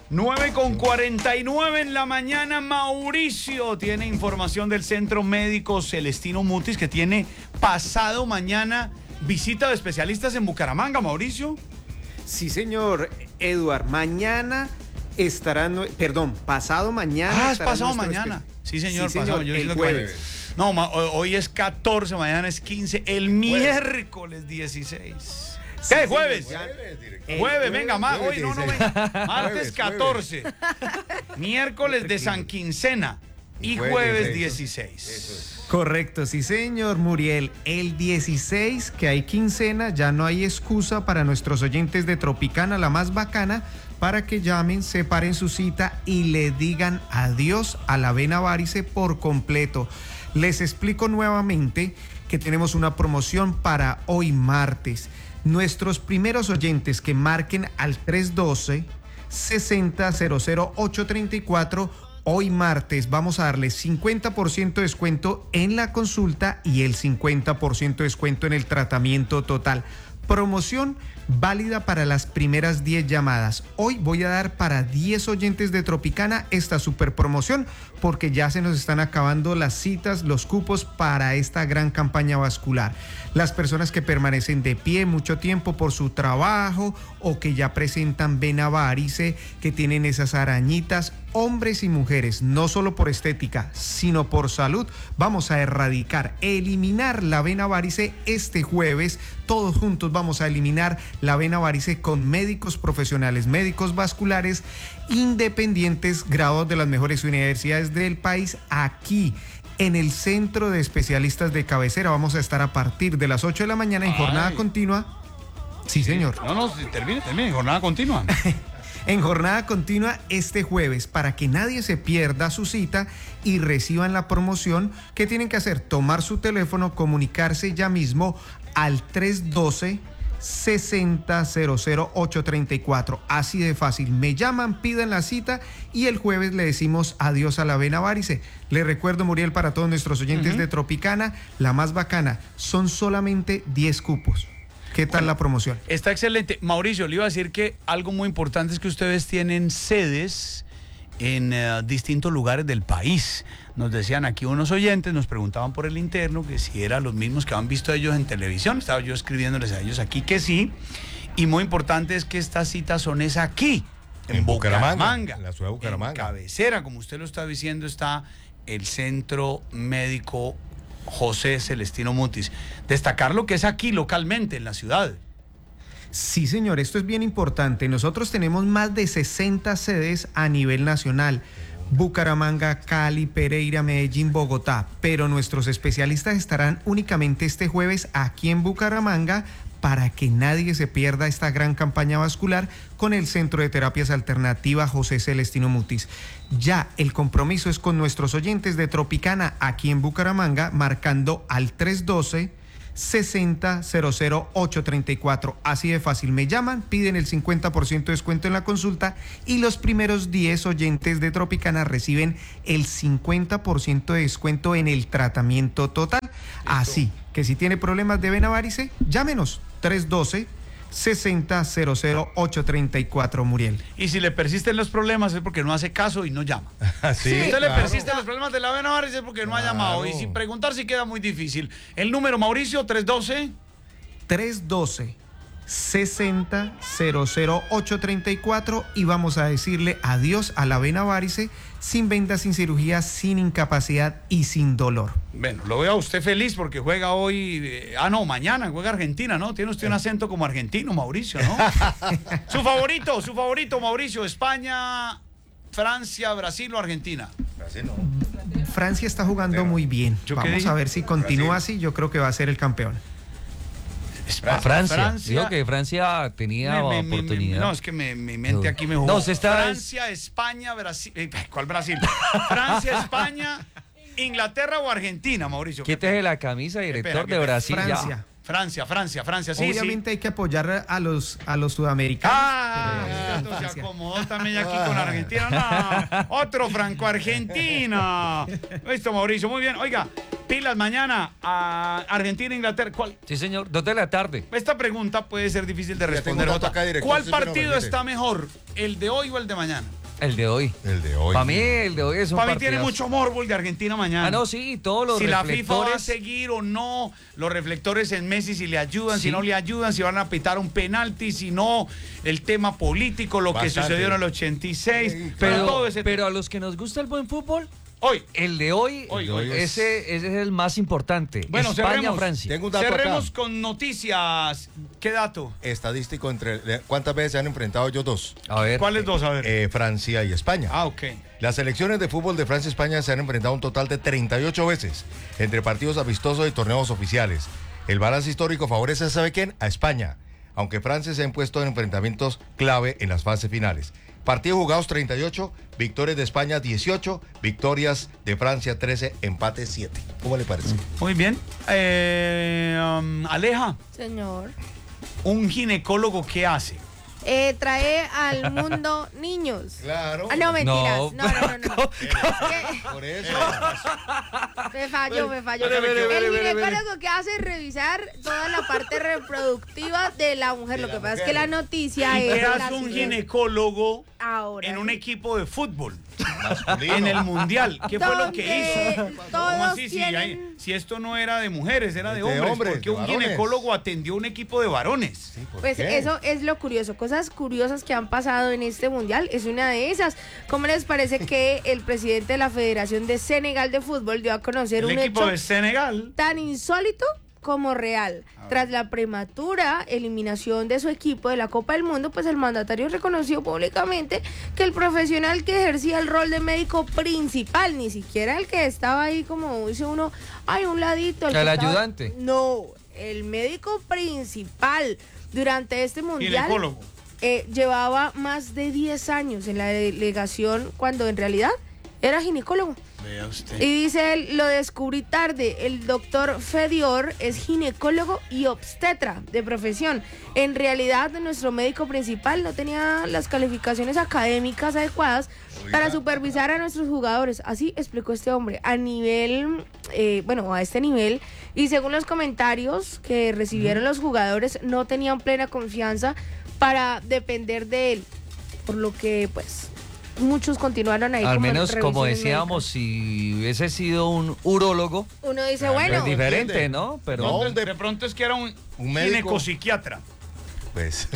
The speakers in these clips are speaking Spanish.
9:49 en la mañana. Mauricio tiene información del Centro Médico Celestino Mutis, que tiene pasado mañana visita de especialistas en Bucaramanga. Mauricio. Sí, señor Eduard. Mañana estarán, pasado mañana. Es pasado mañana. Sí, señor, sí, pasado. señor, el jueves. No, hoy es 14, mañana es 15, el miércoles 16. ¿Qué? ¿Jueves? Jueves, venga, más. Hoy no, venga. Martes 14. Miércoles de San Quincena. Y jueves 16. Correcto, sí, señor Muriel. El 16, que hay quincena, ya no hay excusa para nuestros oyentes de Tropicana, la más bacana, para que llamen, separen su cita y le digan adiós a la vena varice por completo. Les explico nuevamente que tenemos una promoción para hoy martes. Nuestros primeros oyentes que marquen al 312-60-00834, hoy martes vamos a darles 50% de descuento en la consulta y el 50% de descuento en el tratamiento total. Promoción válida para las primeras 10 llamadas. Hoy voy a dar para 10 oyentes de Tropicana esta super promoción porque ya se nos están acabando las citas, los cupos para esta gran campaña vascular. Las personas que permanecen de pie mucho tiempo por su trabajo o que ya presentan vena varice, que tienen esas arañitas, hombres y mujeres, no solo por estética, sino por salud, vamos a eliminar la vena varice este jueves. Todos juntos vamos a eliminar la vena varice con médicos profesionales, médicos vasculares independientes, graduados de las mejores universidades del país, aquí en el Centro de Especialistas de Cabecera. Vamos a estar a partir de las 8 de la mañana en jornada continua. Sí, señor. No, termine, jornada continua. En jornada continua este jueves, para que nadie se pierda su cita y reciban la promoción. ¿Qué tienen que hacer? Tomar su teléfono, comunicarse ya mismo al 312-60-00834. Así de fácil. Me llaman, piden la cita y el jueves le decimos adiós a la vena varice. Le recuerdo, Muriel, para todos nuestros oyentes de Tropicana, la más bacana, son solamente 10 cupos. ¿Qué tal la promoción? Está excelente. Mauricio, le iba a decir que algo muy importante es que ustedes tienen sedes en distintos lugares del país. Nos decían aquí unos oyentes, nos preguntaban por el interno que si eran los mismos que han visto ellos en televisión. Estaba yo escribiéndoles a ellos aquí que sí. Y muy importante es que estas citas son aquí, en Bucaramanga. En la ciudad de Bucaramanga. En cabecera, como usted lo está diciendo, está el Centro Médico José Celestino Mutis. Destacar lo que es aquí localmente en la ciudad. Sí, señor, esto es bien importante. Nosotros tenemos más de 60 sedes a nivel nacional. Bucaramanga, Cali, Pereira, Medellín, Bogotá. Pero nuestros especialistas estarán únicamente este jueves aquí en Bucaramanga para que nadie se pierda esta gran campaña vascular con el Centro de Terapias Alternativas José Celestino Mutis. Ya el compromiso es con nuestros oyentes de Tropicana aquí en Bucaramanga, marcando al 312-60-00834. Así de fácil. Me llaman, piden el 50% de descuento en la consulta y los primeros 10 oyentes de Tropicana reciben el 50% de descuento en el tratamiento total. Así que si tiene problemas de vena varice, llámenos 312-60-00834, Muriel. Y si le persisten los problemas es porque no hace caso y no llama. ¿Sí? Si usted le persisten los problemas de la vena varice es porque no ha llamado. Y sin preguntar si queda muy difícil. El número, Mauricio, 312-60-00834 y vamos a decirle adiós a la vena varice sin venda, sin cirugía, sin incapacidad y sin dolor. Bueno, lo veo a usted feliz porque juega hoy, mañana juega Argentina, ¿no? Tiene usted un acento como argentino, Mauricio, ¿no? Su favorito, Mauricio, España, Francia, Brasil o Argentina. Brasil no. Francia está jugando muy bien. Vamos a ver si continúa así, yo creo que va a ser el campeón. Francia. Digo que Francia tenía oportunidad. No, es que mi mente aquí me jugó. No, Francia, España, Brasil. ¿Cuál Brasil? Francia, España, Inglaterra o Argentina, Mauricio. Quítese la camisa, director de Brasil. Francia. Francia, sí. Obviamente hay que apoyar a los sudamericanos. Esto se acomodó también aquí con Argentina. No, otro franco-argentina. Listo, Mauricio, muy bien. Oiga, Pilas mañana a Argentina-Inglaterra. ¿Cuál? Sí, señor, 2 de la tarde. Esta pregunta puede ser difícil de Ya tengo responder. un dato acá, director, ¿Cuál si me lo partido permite. está mejor? ¿El de hoy o el de mañana? El de hoy. El de hoy. Para mí, el de hoy es un Para mí partidazo. tiene mucho morbo el de Argentina mañana. Ah, no, sí, todos los si la FIFA va a reflectores. seguir o no, los reflectores en Messi, si le ayudan, si Sí. no le ayudan, si van a pitar un penalti, si no, el tema político, lo que Bastante. sucedió en el 86. Sí, todo ese Pero a los que nos gusta el buen fútbol, hoy. el de hoy, Hoy ese es el más importante. Bueno, España-Francia. Tengo un dato Cerremos acá. con noticias. ¿Qué dato? Estadístico entre... ¿Cuántas veces se han enfrentado ellos dos? A ver. ¿Cuáles dos? A ver. Francia y España. Ok. Las selecciones de fútbol de Francia y España se han enfrentado un total de 38 veces entre partidos amistosos y torneos oficiales. El balance histórico favorece, ¿sabe quién? A España, aunque Francia se ha impuesto en enfrentamientos clave en las fases finales. Partidos jugados 38, victorias de España 18, victorias de Francia 13, empate 7. ¿Cómo le parece? Muy bien. Aleja, Señor. ¿un ginecólogo qué hace? Trae al mundo niños. Claro. Ah, no, mentiras. No. No. Es que Por eso. me falló. Espere. El ginecólogo que hace es revisar toda la parte reproductiva de la mujer. Lo que pasa es que la noticia ¿Y es. qué la hace un siguiente. ginecólogo Ahora. en un equipo de fútbol? Masculino. En el mundial. ¿Qué fue lo que Donde hizo? todos ¿Cómo así? tienen- Si esto no era de mujeres, era de De hombres. hombres, porque de un varones. ginecólogo atendió un equipo de varones. Sí, ¿por Pues qué? eso es lo curioso, cosas curiosas que han pasado en este mundial, es una de esas. ¿Cómo les parece que el presidente de la Federación de Senegal de Fútbol dio a conocer El un equipo hecho de Senegal. tan insólito como real? Tras la prematura eliminación de su equipo de la Copa del Mundo, pues el mandatario reconoció públicamente que el profesional que ejercía el rol de médico principal, ni siquiera el que estaba ahí como dice uno, ay, un ladito. El que estaba- ayudante. No, el médico principal durante este mundial. Ginecólogo. Llevaba más de 10 años en la delegación cuando en realidad era ginecólogo. Vea usted. Y dice él, lo descubrí tarde, el doctor Fedior es ginecólogo y obstetra de profesión. En realidad nuestro médico principal no tenía las calificaciones académicas adecuadas para supervisar a nuestros jugadores. Así explicó este hombre, a nivel, a este nivel. Y según los comentarios que recibieron los jugadores, no tenían plena confianza para depender de él. Por lo que, pues, muchos continuaron ahí. Al como menos, como revisiones decíamos, médicas. si hubiese sido un urólogo, Uno dice, Ah, bueno, es diferente, entiende. ¿no? Pero No, De pronto es que era un médico. ginecopsiquiatra. Pues,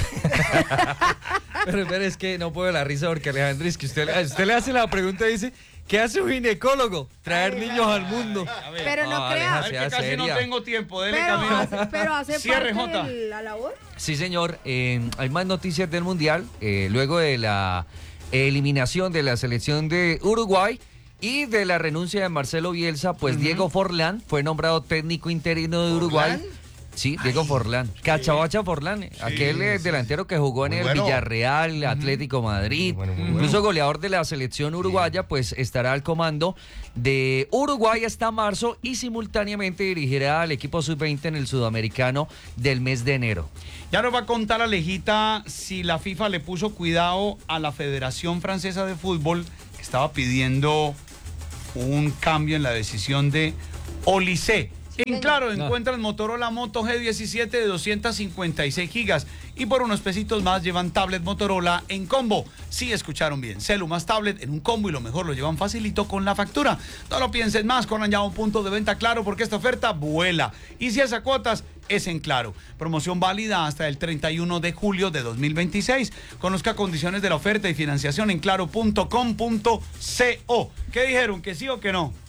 pero es que no puedo la risa porque Alejandro, es que usted le hace la pregunta y dice, ¿qué hace un ginecólogo? Traer niños al mundo. pero no Ah, crea. Aleja, Ay, sea que casi no seria. tengo tiempo. Dele Pero camino. pero hace Cierre, parte Jota. de la labor. Sí, señor. Hay más noticias del Mundial. Luego de la eliminación de la selección de Uruguay y de la renuncia de Marcelo Bielsa, pues Diego Forlán fue nombrado técnico interino de Uruguay. ¿Forlán? Sí, Diego Forlán. Cachabacha Forlán, aquel delantero que jugó en Muy el bueno. Villarreal, Atlético Madrid, Muy bueno. incluso goleador de la selección uruguaya, pues estará al comando de Uruguay hasta marzo y simultáneamente dirigirá al equipo sub-20 en el sudamericano del mes de enero. Ya nos va a contar Alejita si la FIFA le puso cuidado a la Federación Francesa de Fútbol, que estaba pidiendo un cambio en la decisión de Olysée. En Claro, encuentra el Motorola Moto G17 de 256 gigas y por unos pesitos más llevan tablet Motorola en combo. Sí, escucharon bien, celu más tablet en un combo y lo mejor lo llevan facilito con la factura. No lo piensen más, corran ya a un punto de venta Claro porque esta oferta vuela. Y si es a cuotas, es en Claro. Promoción válida hasta el 31 de julio de 2026. Conozca condiciones de la oferta y financiación en claro.com.co. ¿Qué dijeron? ¿Que sí o que no?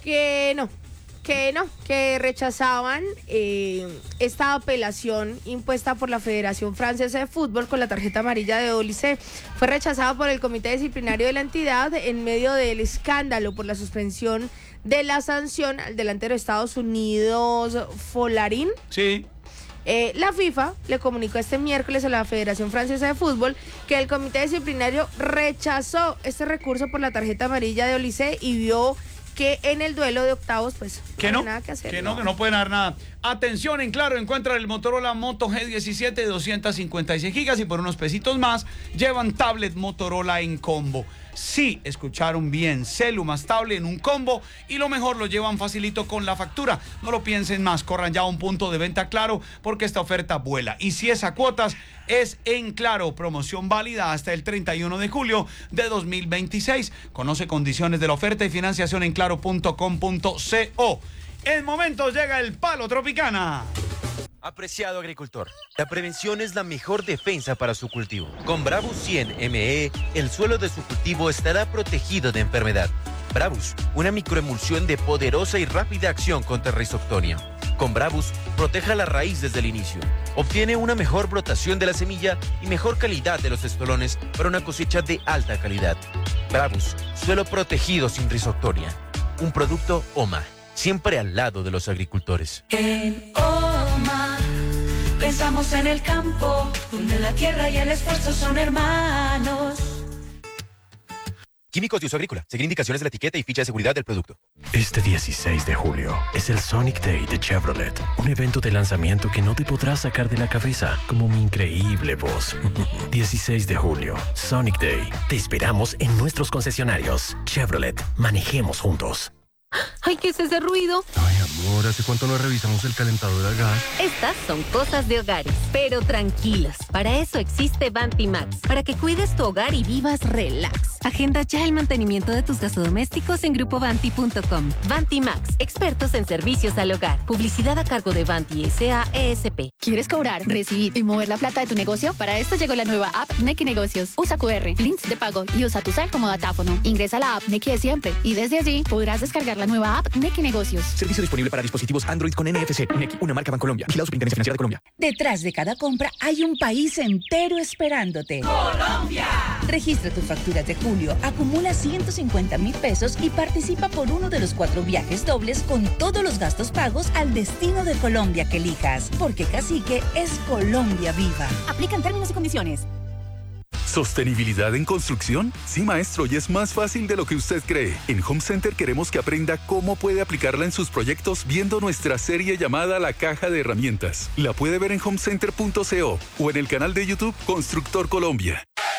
Que rechazaban esta apelación impuesta por la Federación Francesa de Fútbol con la tarjeta amarilla de Olysée. Fue rechazada por el Comité Disciplinario de la entidad en medio del escándalo por la suspensión de la sanción al delantero de Estados Unidos, Folarin. Sí. La FIFA le comunicó este miércoles a la Federación Francesa de Fútbol que el Comité Disciplinario rechazó este recurso por la tarjeta amarilla de Olysée y vio que en el duelo de octavos, pues, Que no no, hay nada que hacer. que no pueden dar nada. Atención, en Claro, encuentra el Motorola Moto G17 de 256 gigas y por unos pesitos más llevan tablet Motorola en combo. Sí, escucharon bien, Celu más tablet en un combo y lo mejor lo llevan facilito con la factura. No lo piensen más, corran ya a un punto de venta Claro porque esta oferta vuela. Y si es a cuotas, es en Claro. Promoción válida hasta el 31 de julio de 2026. Conoce condiciones de la oferta y financiación en claro.com.co. En momentos llega el Palo Tropicana. Apreciado agricultor, la prevención es la mejor defensa para su cultivo. Con Bravus 100 ME, el suelo de su cultivo estará protegido de enfermedad. Bravus, una microemulsión de poderosa y rápida acción contra Rhizoctonia. Con Bravus, proteja la raíz desde el inicio. Obtiene una mejor brotación de la semilla y mejor calidad de los estolones para una cosecha de alta calidad. Bravus, suelo protegido sin Rhizoctonia. Un producto OMA, siempre al lado de los agricultores. En OMA pensamos en el campo, donde la tierra y el esfuerzo son hermanos. Químicos de uso agrícola. Seguir indicaciones de la etiqueta y ficha de seguridad del producto. Este 16 de julio es el Sonic Day de Chevrolet. Un evento de lanzamiento que no te podrás sacar de la cabeza, como mi increíble voz. 16 de julio, Sonic Day. Te esperamos en nuestros concesionarios. Chevrolet, manejemos juntos. Ay, ¿qué es ese ruido? Ay, amor, ¿hace cuánto no revisamos el calentador a gas? Estas son cosas de hogares, pero tranquilos. Para eso existe Vanti Max, para que cuides tu hogar y vivas relax. Agenda ya el mantenimiento de tus gasodomésticos en grupovanti.com. Vanti Max, expertos en servicios al hogar. Publicidad a cargo de Vanti S.A. ESP. ¿Quieres cobrar, recibir y mover la plata de tu negocio? Para esto llegó la nueva app Nequi Negocios. Usa QR, links de pago y usa tu cel como datáfono. Ingresa a la app Nequi de siempre y desde allí podrás descargar la nueva app Nequi Negocios. Servicio disponible para dispositivos Android con NFC. Nequi, una marca Bancolombia. Vigilado Superintendencia Financiera de Colombia. Detrás de cada compra hay un país entero esperándote. ¡Colombia! Registra tus facturas de julio, acumula 150,000 pesos y participa por uno de los 4 viajes dobles con todos los gastos pagos al destino de Colombia que elijas. Porque Cacique es Colombia viva. Aplican términos y condiciones. ¿Sostenibilidad en construcción? Sí, maestro, y es más fácil de lo que usted cree. En Home Center queremos que aprenda cómo puede aplicarla en sus proyectos viendo nuestra serie llamada La Caja de Herramientas. La puede ver en homecenter.co o en el canal de YouTube Constructor Colombia.